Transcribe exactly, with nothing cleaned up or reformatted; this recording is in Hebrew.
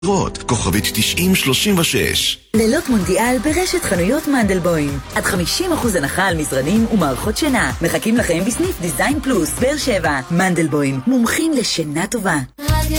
כוכבית תשעים שלושים ושש. לילות מונדיאל ברשת חנויות מנדלבוים. עד חמישים אחוז הנחה על מזרנים ומערכות שינה. מחכים לכם בסניף דיזיין פלוס באר שבע. מנדלבוים, מומחים לשינה טובה.